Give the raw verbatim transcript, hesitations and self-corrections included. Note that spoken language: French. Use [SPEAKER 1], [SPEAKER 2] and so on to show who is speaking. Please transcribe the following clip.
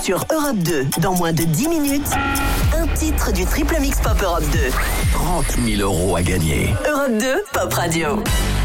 [SPEAKER 1] sur Europe deux. Dans moins de dix minutes, un titre du Triple Mix Pop Europe deux.
[SPEAKER 2] trente mille euros à gagner.
[SPEAKER 1] Europe deux, Pop Radio.